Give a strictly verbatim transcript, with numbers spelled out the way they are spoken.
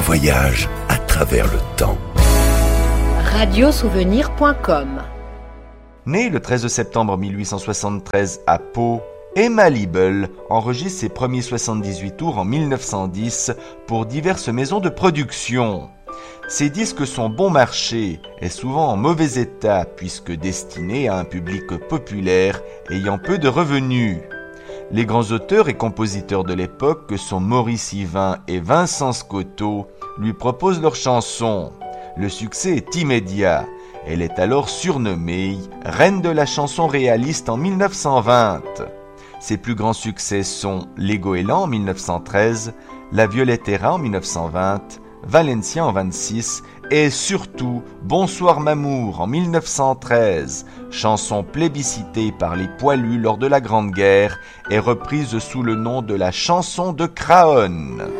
voyage à travers le temps. radiosouvenir point com. Née le treize septembre mille huit cent soixante-treize à Pau, Emma Liebel enregistre ses premiers soixante-dix-huit tours en mille neuf cent dix pour diverses maisons de production. Ses disques sont bon marché et souvent en mauvais état puisque destinés à un public populaire ayant peu de revenus. Les grands auteurs et compositeurs de l'époque que sont Maurice Yvain et Vincent Scotto lui proposent leurs chansons. Le succès est immédiat. Elle est alors surnommée Reine de la chanson réaliste en mille neuf cent vingt. Ses plus grands succès sont Les Goélands en mille neuf cent treize, La Violettera en mille neuf cent vingt, Valencia en vingt-six et surtout Bonsoir Mamour en mille neuf cent treize, chanson plébiscitée par les poilus lors de la Grande Guerre et reprise sous le nom de la chanson de Craonne.